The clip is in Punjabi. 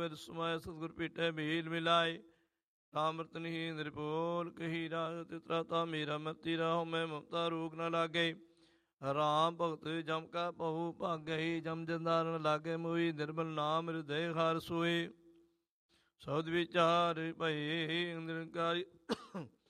ਮਿਤ ਸਮਾਇ ਸਤਿਗੁਰ ਪੀਟੇ ਬੀਲ ਮਿਲਾਏ। ਰਾਮ੍ਰਿਤ ਨਹੀਂ ਨਿਰਭੋਲ ਕਹੀ ਰਾਜ ਤਿਤਰਾ ਤਾ ਮੇਰਾ ਮਤੀ ਰਾਹੁ ਮੈਂ ਮਮਤਾ ਰੋਗ ਨ ਲਾਗੇ। ਰਾਮ ਭਗਤ ਜਮ ਕਾ ਪਹੂ ਭਾਗਈ ਜਮ ਜੰਦਾਰਨ ਲਾਗੇ ਮੋਈ ਨਿਰਮਲ ਨਾਮ ਹਿਰਦੈ ਹਰਿ ਸੋਏ। ਸ਼ਬਦ ਵਿਚਾਰ ਭਏ ਨਿਰੰਕਾਰੀ